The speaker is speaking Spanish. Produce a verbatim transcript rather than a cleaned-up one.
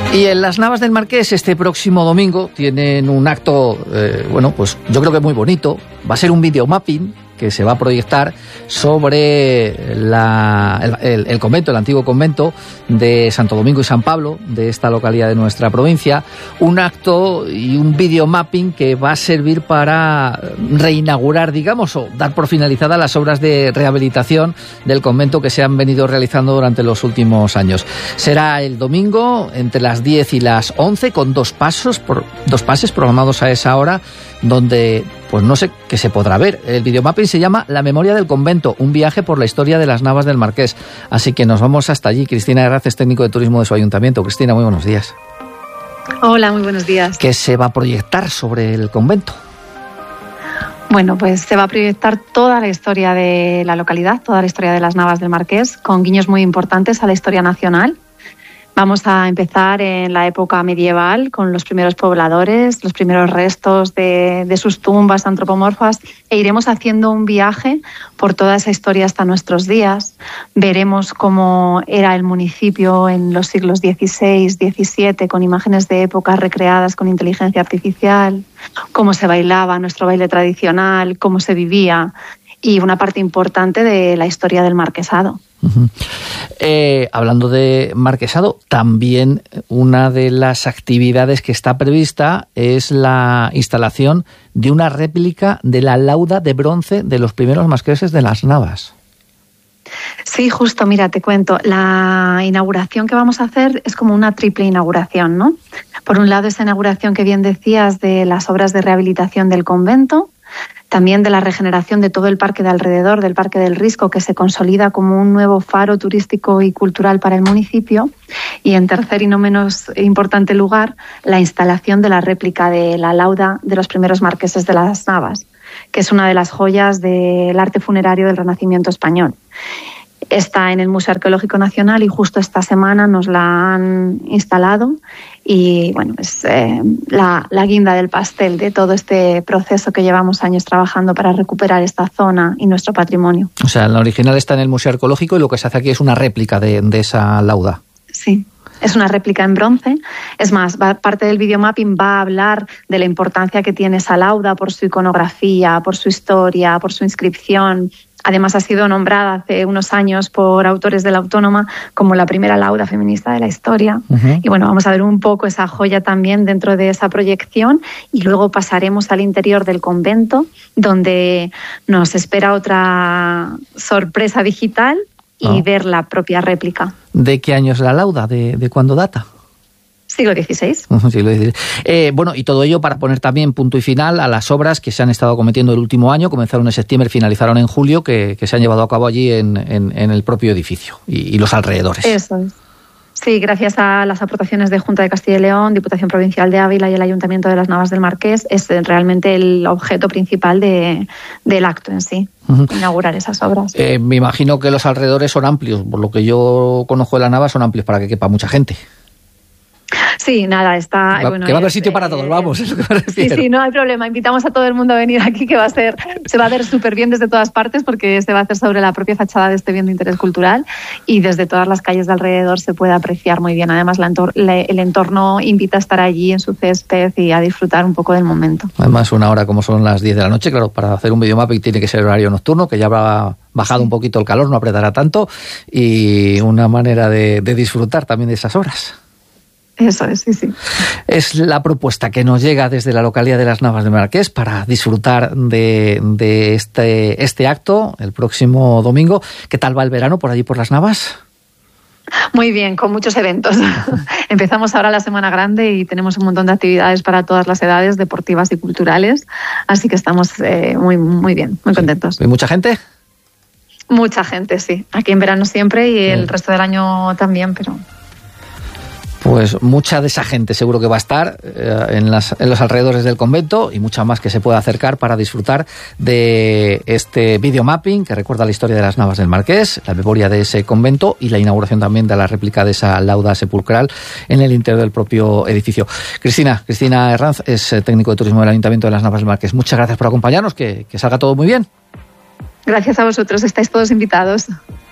Y en las Navas del Marqués este próximo domingo tienen un acto, eh, bueno, pues yo creo que muy bonito. Va a ser un videomapping que se va a proyectar sobre la, el, el, el convento, el antiguo convento de Santo Domingo y San Pablo, de esta localidad de nuestra provincia. Un acto y un videomapping que va a servir para reinaugurar, digamos, o dar por finalizadas las obras de rehabilitación del convento que se han venido realizando durante los últimos años. Será el domingo entre las diez y las once, con dos pasos, por, dos pases programados a esa hora, donde pues no sé qué se podrá ver. El videomapping se llama La memoria del convento, un viaje por la historia de las Navas del Marqués. Así que nos vamos hasta allí. Cristina Herraz es técnico de turismo de su ayuntamiento. Cristina, muy buenos días. Hola, muy buenos días. ¿Qué se va a proyectar sobre el convento? Bueno, pues se va a proyectar toda la historia de la localidad, toda la historia de las Navas del Marqués, con guiños muy importantes a la historia nacional. Vamos a empezar en la época medieval con los primeros pobladores, los primeros restos de, de sus tumbas antropomorfas, e iremos haciendo un viaje por toda esa historia hasta nuestros días. Veremos cómo era el municipio en los siglos dieciséis, diecisiete, con imágenes de épocas recreadas con inteligencia artificial, cómo se bailaba nuestro baile tradicional, cómo se vivía, y una parte importante de la historia del marquesado. Uh-huh. Eh, hablando de marquesado, también una de las actividades que está prevista es la instalación de una réplica de la lauda de bronce de los primeros marqueses de las Navas. Sí, justo, mira, te cuento. La inauguración que vamos a hacer es como una triple inauguración, ¿no? Por un lado, esa inauguración que bien decías de las obras de rehabilitación del convento, también de la regeneración de todo el parque de alrededor, del Parque del Risco, que se consolida como un nuevo faro turístico y cultural para el municipio. Y en tercer y no menos importante lugar, la instalación de la réplica de la lauda de los primeros marqueses de las Navas, que es una de las joyas del arte funerario del Renacimiento español. Está en el Museo Arqueológico Nacional y justo esta semana nos la han instalado, y bueno, es eh, la, la guinda del pastel de todo este proceso que llevamos años trabajando para recuperar esta zona y nuestro patrimonio. O sea, la original está en el Museo Arqueológico y lo que se hace aquí es una réplica de, de esa lauda. Sí. Es una réplica en bronce. Es más, va, parte del videomapping va a hablar de la importancia que tiene esa lauda por su iconografía, por su historia, por su inscripción. Además, ha sido nombrada hace unos años por autores de La Autónoma como la primera lauda feminista de la historia. Uh-huh. Y bueno, vamos a ver un poco esa joya también dentro de esa proyección, y luego pasaremos al interior del convento, donde nos espera otra sorpresa digital y oh. ver la propia réplica. ¿De qué año es la lauda? ¿De, de cuándo data? Siglo dieciséis. Siglo dieciséis. Eh, bueno, y todo ello para poner también punto y final a las obras que se han estado cometiendo el último año. Comenzaron en septiembre, finalizaron en julio, que, que se han llevado a cabo allí en, en, en el propio edificio y, y los alrededores. Eso es. Sí, gracias a las aportaciones de Junta de Castilla y León, Diputación Provincial de Ávila y el Ayuntamiento de las Navas del Marqués, es realmente el objeto principal de, del acto en sí, uh-huh. inaugurar esas obras. Eh, me imagino que los alrededores son amplios, por lo que yo conozco de la Nava, son amplios para que quepa mucha gente. Sí, nada, está... Va, bueno, que va a haber es, sitio para todos, vamos, es lo que me refiero. Sí, sí, no hay problema. Invitamos a todo el mundo a venir aquí, que va a ser, se va a ver súper bien desde todas partes, porque se va a hacer sobre la propia fachada de este bien de interés cultural, y desde todas las calles de alrededor se puede apreciar muy bien. Además, la entor- la, el entorno invita a estar allí en su césped y a disfrutar un poco del momento. Además, una hora como son las diez de la noche, claro, para hacer un videomapping tiene que ser horario nocturno, que ya habrá bajado un poquito el calor, no apretará tanto, y una manera de, de disfrutar también de esas horas. Eso es, sí, sí. Es la propuesta que nos llega desde la localidad de las Navas del Marqués para disfrutar de, de este, este acto el próximo domingo. ¿Qué tal va el verano por allí por las Navas? Muy bien, con muchos eventos. Empezamos ahora la Semana Grande y tenemos un montón de actividades para todas las edades, deportivas y culturales. Así que estamos eh, muy, muy bien, muy contentos. ¿Hay mucha gente? Mucha gente, sí. Aquí en verano siempre y el sí. resto del año también, pero... Pues mucha de esa gente seguro que va a estar eh, en, las, en los alrededores del convento, y mucha más que se pueda acercar para disfrutar de este videomapping que recuerda la historia de las Navas del Marqués, la memoria de ese convento y la inauguración también de la réplica de esa lauda sepulcral en el interior del propio edificio. Cristina, Cristina Herranz es técnico de turismo del Ayuntamiento de las Navas del Marqués. Muchas gracias por acompañarnos, que, que salga todo muy bien. Gracias a vosotros, estáis todos invitados.